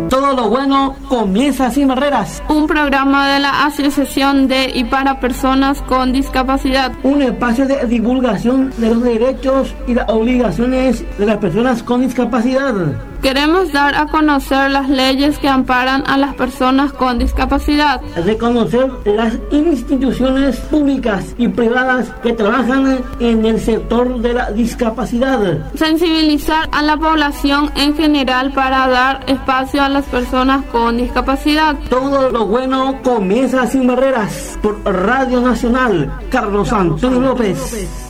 Todo lo bueno comienza sin barreras. Un programa de la Asociación de y para personas con discapacidad. Un espacio de divulgación de los derechos y las obligaciones de las personas con discapacidad. Queremos dar a conocer las leyes que amparan a las personas con discapacidad. Reconocer las instituciones públicas y privadas que trabajan en el sector de la discapacidad. Sensibilizar a la población en general para dar espacio a las personas con discapacidad. Todo lo bueno comienza sin barreras. Por Radio Nacional, Carlos Antonio López.